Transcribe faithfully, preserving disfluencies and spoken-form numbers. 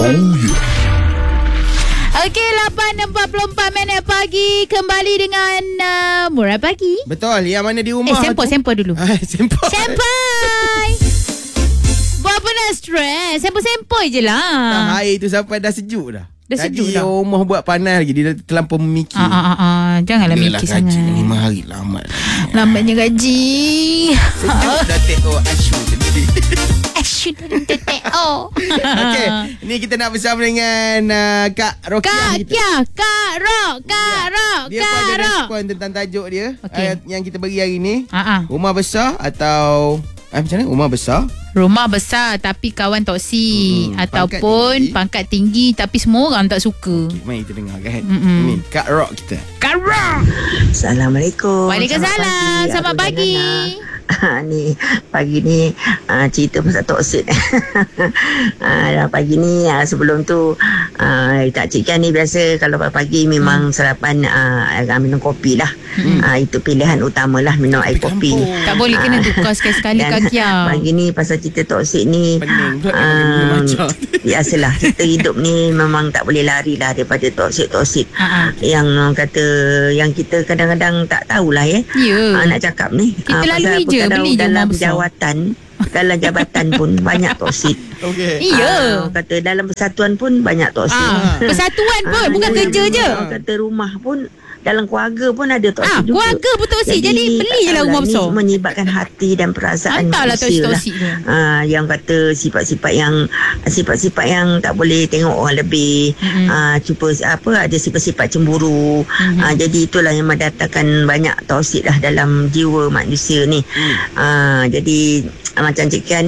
Oh yeah. Okey, lapan empat puluh empat minit pagi. Kembali dengan uh, Murah Pagi. Betul, yang mana di rumah Eh, sempoi-sempoi dulu. Ah, sempoi. Sempoi. Buat apa nak stres? Sempoi-sempoi je lah. Dah air tu sampai dah sejuk dah. Dah Tadi sejuk dah. rumah buat panas lagi. Dia dah terlampau memikir. Ah, ah, ah, ah. Janganlah Yalah, mikir gaji sangat. lima hari lambat. Lambatnya gaji. Sejuk dah tengok Ashu tadi. Asyik oh. Okey, ni kita nak bersama dengan uh, Kak Rokia Kak kita. Kia, Kak Rok, Kak Rok, Dia pun Kak ada Rok. respon tentang tajuk dia, Okey. uh, yang kita bagi hari ni. Ah, ah. Rumah besar atau eh, macam mana? Rumah besar Rumah besar tapi kawan toksik, Hmm, ataupun pangkat tinggi. pangkat tinggi tapi semua orang tak suka. Mari kita dengar kan. Mm-mm. Ni Kak Rock kita. Kak Rok. Assalamualaikum. Waalaikumsalam. Selamat pagi. Ha, ni pagi ni uh, cerita pasal toksik. uh, pagi ni uh, sebelum tu uh, tak cik kan ni biasa kalau pagi memang hmm. sarapan uh, minum kopi lah. Hmm. Uh, itu pilihan utama lah minum air kopi. Tak boleh kena tukar sekali-sekali Dan Kak Kia. pagi ni pasal cerita toksik ni Pening pula uh, macam. biasalah kita hidup ni memang tak boleh lari lah daripada toksik-toksik. Ha-ha. Yang uh, kata yang kita kadang-kadang tak tahulah ya. Ya. Uh, nak cakap ni Kita Ah, lalui pasal apa je, kadang beli je dalam rumah besar. jawatan dalam jabatan pun banyak toksik. Okey. Iya. Ah, kata dalam persatuan pun banyak toksik. Ah, persatuan pun Ah, bukan jadi kerja je. orang Kata rumah pun dalam keluarga pun ada toksik Ah, juga. keluarga pun toksik. Jadi beli je lah rumah ni besar. menyebabkan hati dan perasaan Hantarlah manusia lah. toksik tu. Ah, yang kata sifat-sifat yang sifat-sifat yang tak boleh tengok orang lebih. Mm-hmm. Ah, cuba apa ada sifat-sifat cemburu. Mm-hmm. Ah, jadi itulah yang mendatangkan banyak toksik lah dalam jiwa manusia ni. Hmm. Ah, jadi macam Cik Kian ni